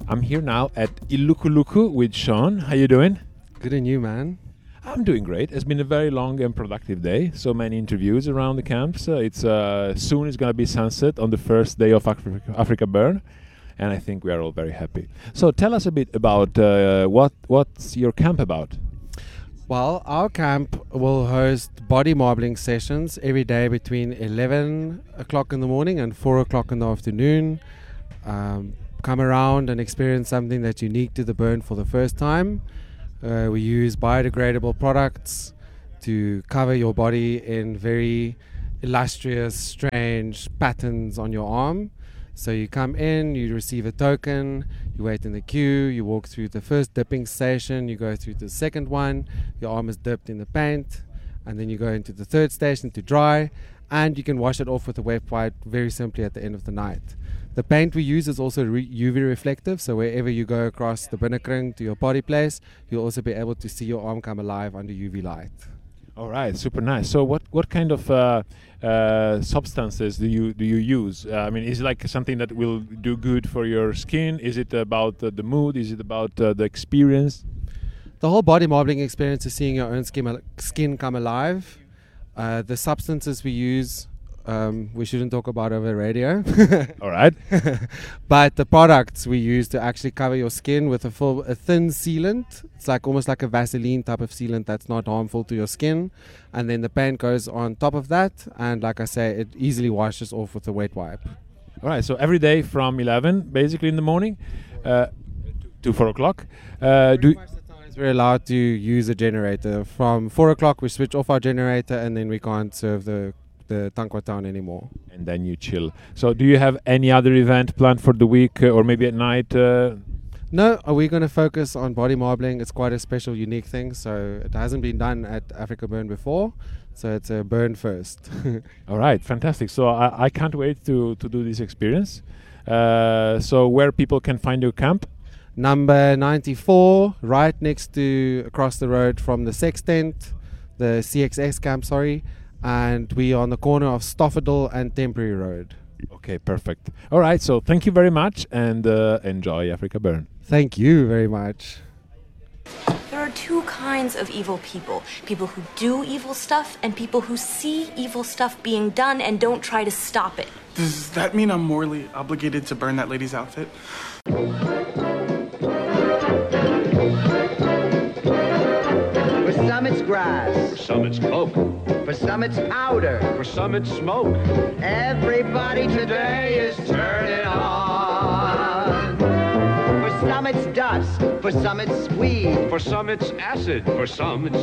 I'm here now at Illuku with Sean. How you doing? Good and you, man. I'm doing great. It's been a very long and productive day. So many interviews around the camps. Soon it's going to be sunset on the first day of Africa Burn, and I think we are all very happy. So tell us a bit about what's your camp about. Well, our camp will host body marbling sessions every day between 11 o'clock in the morning and 4 o'clock in the afternoon. Come around and experience something that's unique to the burn for the first time. We use biodegradable products to cover your body in very illustrious, strange patterns on your arm. So you come in, you receive a token, you wait in the queue, you walk through the first dipping station, you go through the second one, your arm is dipped in the paint, and then you go into the third station to dry, and you can wash it off with a wet wipe very simply at the end of the night. The paint we use is also UV reflective, so wherever you go across the binnekring to your party place, you'll also be able to see your arm come alive under UV light. All right, super nice. So what kind of substances do you use? I mean, is it like something that will do good for your skin? Is it about the mood? Is it about the experience? The whole body marbling experience is seeing your own skin come alive. The substances we use, we shouldn't talk about over radio. All right. But the products we use to actually cover your skin with a thin sealant. It's like almost like a Vaseline type of sealant that's not harmful to your skin. And then the paint goes on top of that. And like I say, it easily washes off with a wet wipe. All right. So every day from 11, basically in the morning, to 4 o'clock. We're allowed to use a generator. From 4 o'clock, we switch off our generator, and then we can't serve the Tankwa town anymore. And then you chill. So do you have any other event planned for the week or maybe at night? No, we're going to focus on body marbling. It's quite a special, unique thing. So it hasn't been done at Africa Burn before. So it's a burn first. All right, fantastic. So I can't wait to do this experience. So where people can find your camp? Number 94, right next to, across the road from the Sextent, the CXX camp, sorry. And we are on the corner of Stoffadel and Temporary Road. Okay, perfect. All right, so thank you very much and enjoy Africa Burn. Thank you very much. There are two kinds of evil people. People who do evil stuff and people who see evil stuff being done and don't try to stop it. Does that mean I'm morally obligated to burn that lady's outfit? For some it's grass. For some it's coke. For some it's powder. For some it's smoke. Everybody today is turning on. For some it's dust. For some it's weed. For some it's acid. For some it's